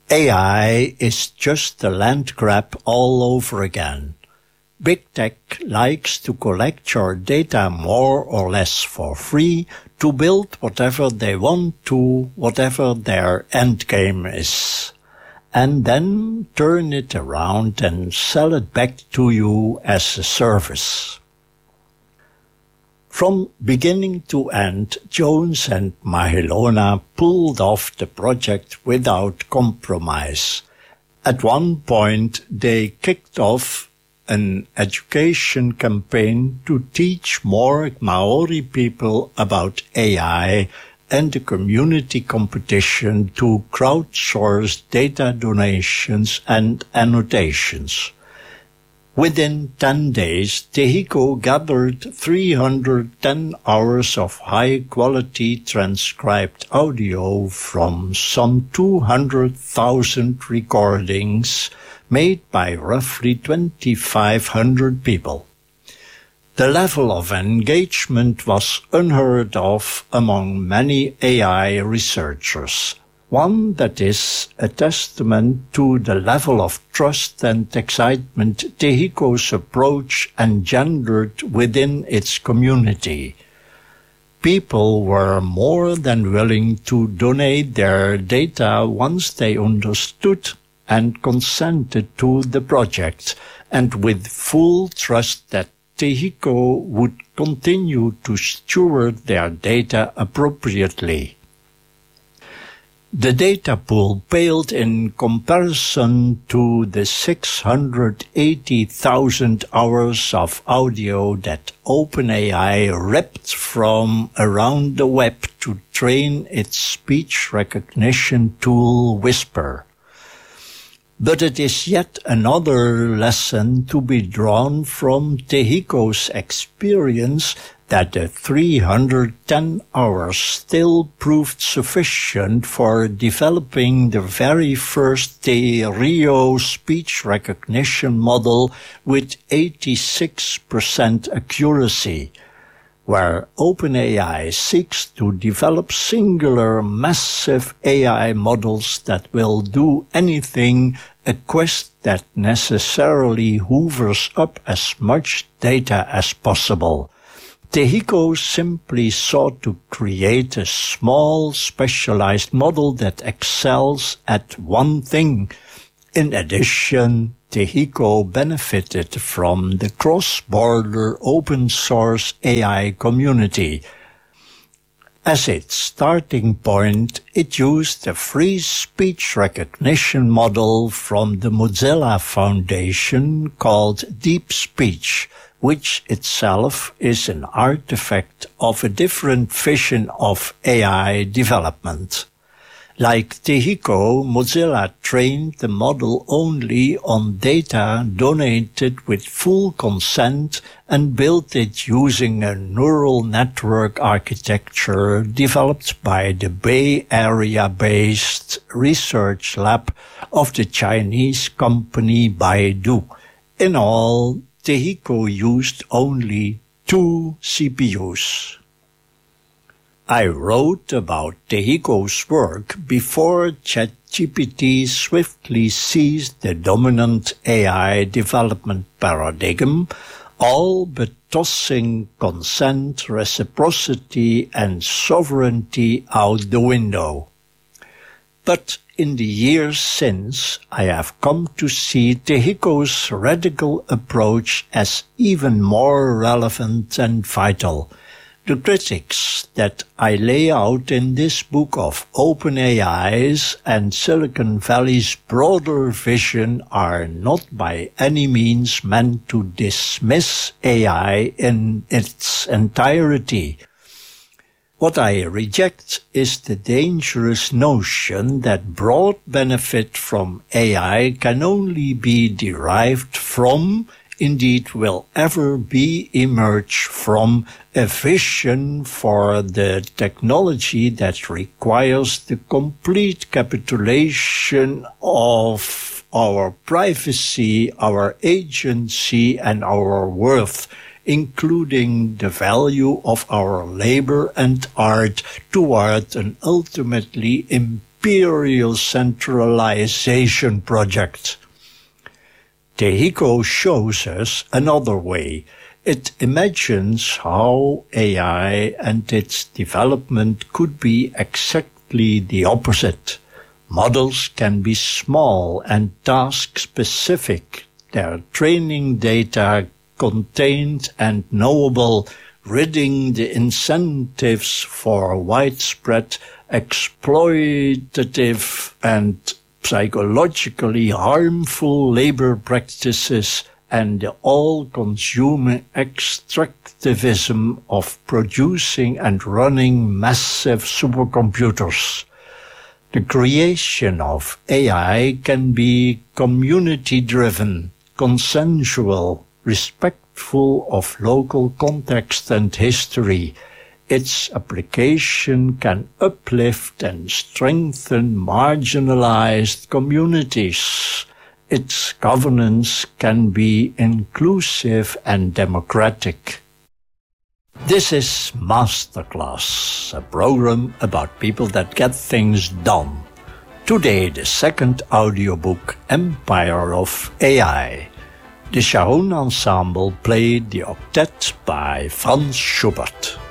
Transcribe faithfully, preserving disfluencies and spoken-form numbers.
A I is just a land grab all over again. Big tech likes to collect your data more or less for free to build whatever they want to, whatever their endgame is, and then turn it around and sell it back to you as a service. From beginning to end, Jones and Mahelona pulled off the project without compromise. At one point, they kicked off an education campaign to teach more Maori people about A I and a community competition to crowdsource data donations and annotations. Within ten days, Te Hiko gathered three hundred ten hours of high-quality transcribed audio from some two hundred thousand recordings made by roughly twenty-five hundred people. The level of engagement was unheard of among many A I researchers, one that is a testament to the level of trust and excitement Te Hiko's approach engendered within its community. People were more than willing to donate their data once they understood and consented to the project, and with full trust that Te Hiko would continue to steward their data appropriately. The data pool paled in comparison to the six hundred eighty thousand hours of audio that OpenAI ripped from around the web to train its speech recognition tool Whisper. But it is yet another lesson to be drawn from Te Hiko's experience that the three hundred ten hours still proved sufficient for developing the very first Te Rio speech recognition model with eighty-six percent accuracy, where OpenAI seeks to develop singular, massive A I models that will do anything, a quest that necessarily hoovers up as much data as possible. Te Hiko simply sought to create a small, specialized model that excels at one thing. In addition, Te Hiko benefited from the cross-border open-source A I community. As its starting point, it used a free speech recognition model from the Mozilla Foundation called DeepSpeech, which itself is an artifact of a different vision of A I development. Like Te Hiko, Mozilla trained the model only on data donated with full consent and built it using a neural network architecture developed by the Bay Area-based research lab of the Chinese company Baidu. In all, Te Hiko used only two C P Us. I wrote about Te Hiko's work before ChatGPT swiftly seized the dominant A I development paradigm, all but tossing consent, reciprocity, and sovereignty out the window. But in the years since, I have come to see Te Hiko's radical approach as even more relevant and vital. The critics that I lay out in this book of OpenAI's and Silicon Valley's broader vision are not by any means meant to dismiss A I in its entirety. What I reject is the dangerous notion that broad benefit from A I can only be derived from, indeed will ever be emerge from, a vision for the technology that requires the complete capitulation of our privacy, our agency, and our worth, including the value of our labor and art toward an ultimately impeccable imperial centralization project. Tehiko shows us another way. It imagines how A I and its development could be exactly the opposite. Models can be small and task-specific, their training data contained and knowable, ridding the incentives for widespread exploitative and psychologically harmful labor practices and the all-consuming extractivism of producing and running massive supercomputers. The creation of A I can be community-driven, consensual, respectful of local context and history. Its application can uplift and strengthen marginalized communities. Its governance can be inclusive and democratic. This is Masterclass, a program about people that get things done. Today, the second audiobook, Empire of A I. The Sharon Ensemble played the octet by Franz Schubert.